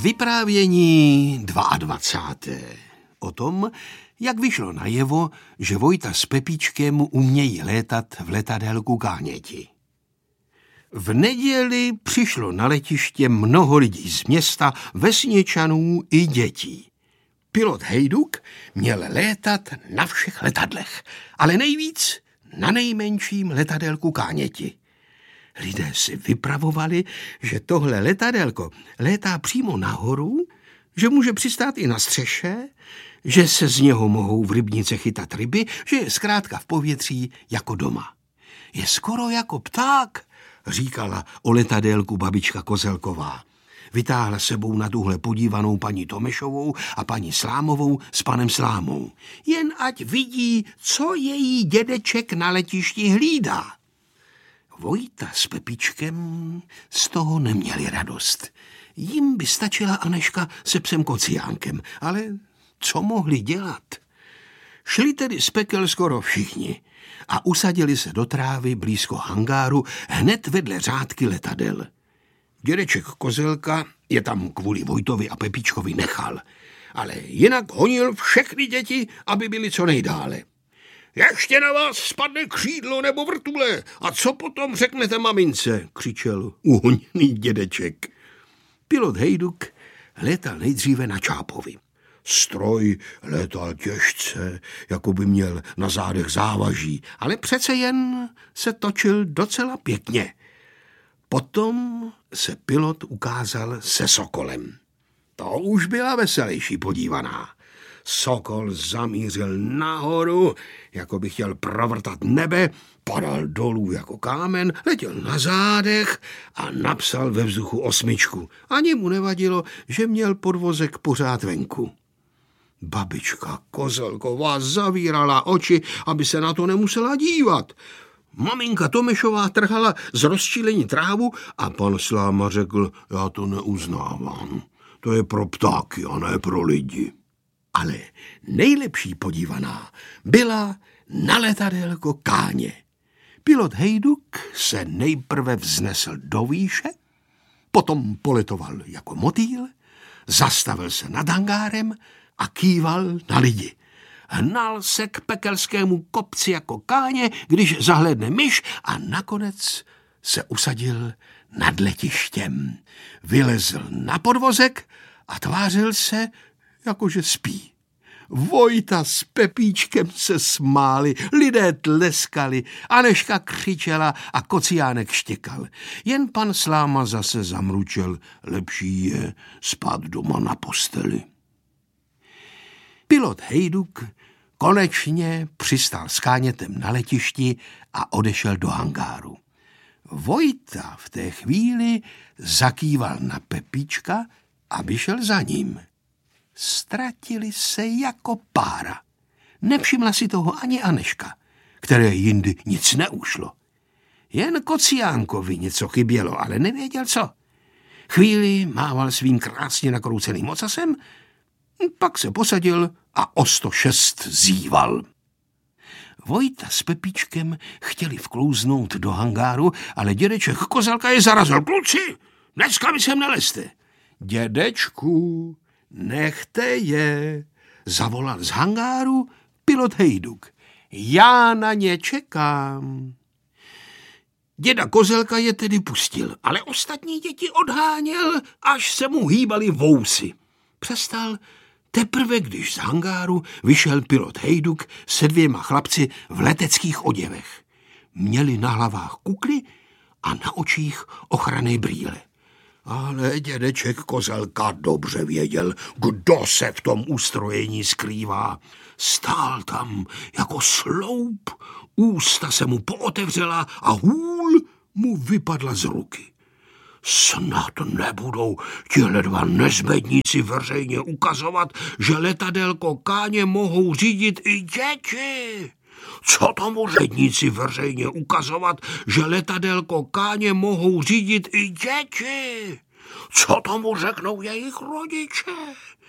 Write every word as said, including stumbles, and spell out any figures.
Vyprávění dvacáté druhé O tom, jak vyšlo najevo, že Vojta s Pepíčkem umějí létat v letadélku Káněti. V neděli přišlo na letiště mnoho lidí z města, vesničanů i dětí. Pilot Hejduk měl létat na všech letadlech, ale nejvíc na nejmenším letadélku Káněti. Lidé si vypravovali, že tohle letadélko létá přímo nahoru, že může přistát i na střeše, že se z něho mohou v rybnice chytat ryby, že je zkrátka v povětří jako doma. Je skoro jako pták, říkala o letadélku babička Kozelková. Vytáhla sebou na tuhle podívanou paní Tomešovou a paní Slámovou s panem Slámou. Jen ať vidí, co její dědeček na letišti hlídá. Vojta s Pepíčkem z toho neměli radost. Jim by stačila Aneška se psem Kociánkem, ale co mohli dělat? Šli tedy z pekel skoro všichni a usadili se do trávy blízko hangáru hned vedle řádky letadel. Dědeček Kozelka je tam kvůli Vojtovi a Pepíčkovi nechal, ale jinak honil všechny děti, aby byly co nejdále. Ještě na vás spadne křídlo nebo vrtule a co potom řeknete mamince, křičel uhoněný dědeček. Pilot Hejduk létal nejdříve na Čápovi. Stroj létal těžce, jako by měl na zádech závaží, ale přece jen se točil docela pěkně. Potom se pilot ukázal se Sokolem. To už byla veselější podívaná. Sokol zamířil nahoru, jako by chtěl provrtat nebe, padal dolů jako kámen, letěl na zádech a napsal ve vzduchu osmičku. Ani mu nevadilo, že měl podvozek pořád venku. Babička Kozelková zavírala oči, aby se na to nemusela dívat. Maminka Tomešová trhala z rozčílení trávu a pan Sláma řekl, já to neuznávám. To je pro ptáky a ne pro lidi. Ale nejlepší podívaná byla na letadélko Káně. Pilot Hejduk se nejprve vznesl do výše, potom poletoval jako motýl, zastavil se nad hangárem a kýval na lidi. Hnal se k pekelskému kopci jako Káně, když zahlédne myš a nakonec se usadil nad letištěm. Vylezl na podvozek a tvářil se, jakože spí. Vojta s Pepíčkem se smáli, lidé tleskali, Aneška křičela a Kociánek štěkal. Jen pan Sláma zase zamručel, lepší je spát doma na posteli. Pilot Hejduk konečně přistál s Kánětem na letišti a odešel do hangáru. Vojta v té chvíli zakýval na Pepíčka, aby šel za ním. Ztratili se jako pára. Nevšimla si toho ani Aneška, které jindy nic neušlo. Jen Kociánkovi něco chybělo, ale nevěděl co. Chvíli mával svým krásně nakrouceným ocasem, pak se posadil a o sto šest zíval. Vojta s Pepíčkem chtěli vklouznout do hangáru, ale dědeček Kozelka je zarazil. Kluci, dneska mi sem nelezte. Dědečku, nechte je, zavolal z hangáru pilot Hejduk. Já na ně čekám. Děda Kozelka je tedy pustil, ale ostatní děti odháněl, až se mu hýbaly vousy. Přestal teprve, když z hangáru vyšel pilot Hejduk se dvěma chlapci v leteckých oděvech. Měli na hlavách kukly a na očích ochranné brýle. Ale dědeček Kozelka dobře věděl, kdo se v tom ustrojení skrývá. Stál tam jako sloup, ústa se mu pootevřela a hůl mu vypadla z ruky. Snad nebudou tihle dva nezbedníci veřejně ukazovat, že letadélko Káně mohou řídit i děti. Co tomu ředníci veřejně ukazovat, že letadélko Káně mohou řídit i děti? Co tomu řeknou jejich rodiče?